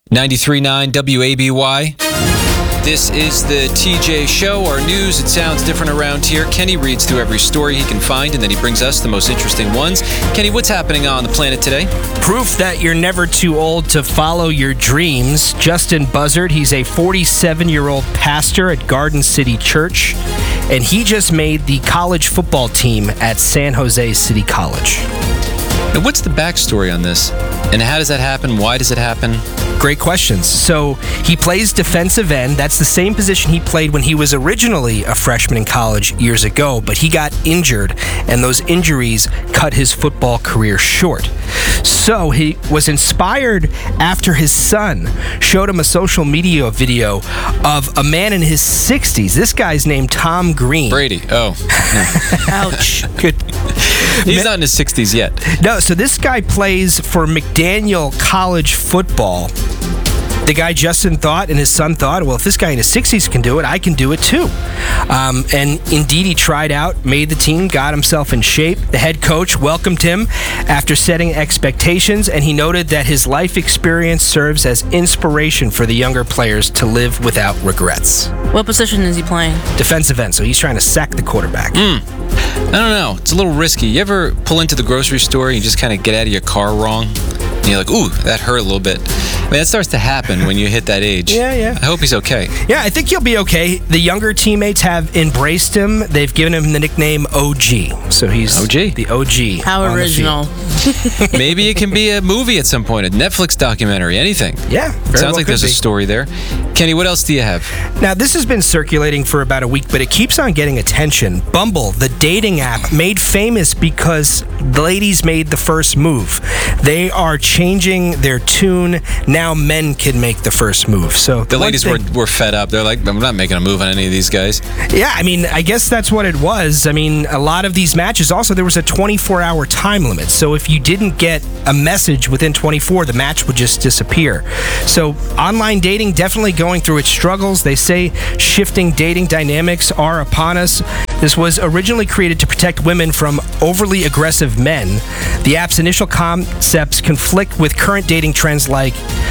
93.9 WABY. This is the TJ Show. Our news, it sounds different around here. Kenny reads through every story he can find, and then he brings us the most interesting ones. Kenny, what's happening on the planet today? Proof that you're never too old to follow your dreams. Justin Buzzard, he's a 47-year-old pastor at Garden City Church, and he just made the college football team at San Jose City College. Now, what's the backstory on this? And how does that happen? Why does it happen? Great questions. So he plays defensive end. That's the same position he played when he was originally a freshman in college years ago, but he got injured, and those injuries cut his football career short. So he was inspired after his son showed him a social media video of a man in his 60s. This guy's named Tom Green. Brady. Oh. Ouch. Good. He's not in his 60s yet. No, so this guy plays for McDaniel College football. The guy Justin thought and his son thought, well, if this guy in his 60s can do it, I can do it too. And indeed, he tried out, made the team, got himself in shape. The head coach welcomed him after setting expectations, and he noted that his life experience serves as inspiration for the younger players to live without regrets. What position is he playing? Defensive end, so he's trying to sack the quarterback. I don't know. It's a little risky. You ever pull into the grocery store and you just kind of get out of your car wrong? And you're like, ooh, that hurt a little bit. I mean, that starts to happen when you hit that age. Yeah. I hope he's okay. Yeah, I think he'll be okay. The younger teammates have embraced him. They've given him the nickname OG. So he's OG? The OG. How original. Maybe it can be a movie at some point, a Netflix documentary, anything. Yeah, very Sounds like there's a be. story there. Kenny, what else do you have? Now, this has been circulating for about a week, but it keeps on getting attention. Bumble, the dating app, made famous because the ladies made the first move. They are changing their tune. Now men can make the first move. So The ladies were fed up. They're like, I'm not making a move on any of these guys. Yeah, I mean, I guess that's what it was. I mean, a lot of these matches, also, there was a 24-hour time limit. So if you didn't get a message within 24, the match would just disappear. So online dating definitely going through its struggles. They say shifting dating dynamics are upon us. This was originally created to protect women from overly aggressive men. The app's initial concepts conflict with current dating trends like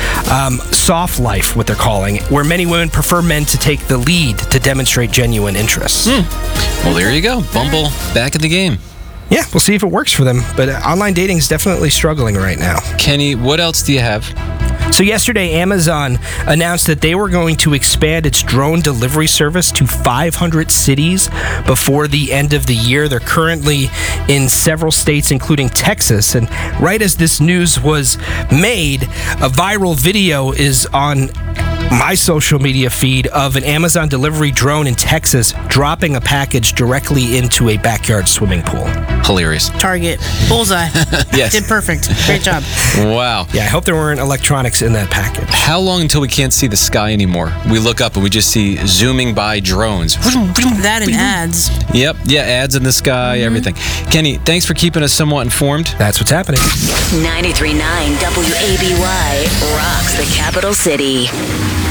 soft life, what they're calling, where many women prefer men to take the lead to demonstrate genuine interest. Well, there you go. Bumble back in the game. Yeah, we'll see if it works for them. But online dating is definitely struggling right now. Kenny, what else do you have? So yesterday, Amazon announced that they were going to expand its drone delivery service to 500 cities before the end of the year. They're currently in several states, including Texas. And right as this news was made, a viral video is on my social media feed of an Amazon delivery drone in Texas dropping a package directly into a backyard swimming pool. Hilarious. Target. Bullseye. Yes. Did perfect. Great job. Wow. Yeah, I hope there weren't electronics in that package. How long until we can't see the sky anymore? We look up and we just see zooming by drones. That and ads. Yep. Yeah, ads in the sky, everything. Kenny, thanks for keeping us somewhat informed. That's what's happening. 93.9 WABY rocks the capital city.